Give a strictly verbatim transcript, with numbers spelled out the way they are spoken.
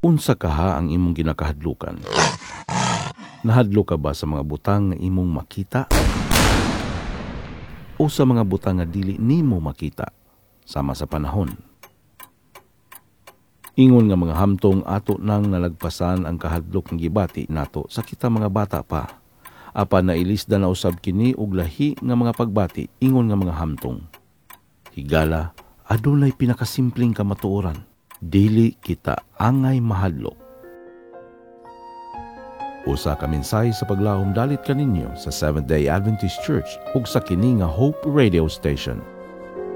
Unsa kaha ang imong ginakahadlukan? Nahadlo ka ba sa mga butang nga imong makita? O sa mga butang nga dili nimo makita sama sa panahon? Ingon nga mga hamtong ato nang nalagpasan ang kahadlok ng gibati nato sa kita mga bata pa. Apan nailisda na usab kini og lahi nga mga pagbati ingon nga mga hamtong. Higala, adunay pinakasimpleng kamatuoran. Dili kita angay mahadlok. Usa ka mensahe sa paglahom dalit kaninyo sa Seventh-day Adventist Church ug sa kini nga Hope Radio Station.